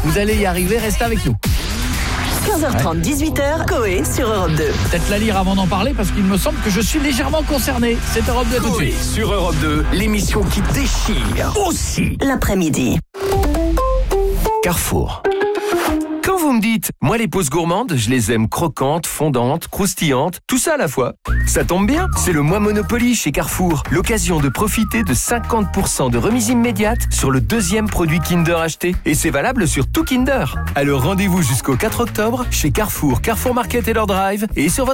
Vous allez y arriver, restez avec nous. 15h30, 18h, Coé sur Europe 2. Peut-être la lire avant d'en parler parce qu'il me semble que je suis légèrement concerné. C'est Europe 2 tout de Coé suite. sur Europe 2, l'émission qui déchire aussi L'après-midi. Carrefour. Quand vous me dites, moi les pauses gourmandes, je les aime croquantes, fondantes, croustillantes, tout ça à la fois. Ça tombe bien, c'est le mois Monopoly chez Carrefour. L'occasion de profiter de 50% de remise immédiate sur le deuxième produit Kinder acheté. Et c'est valable sur tout Kinder. Alors rendez-vous jusqu'au 4 octobre chez Carrefour, Carrefour Market et leur drive et sur votre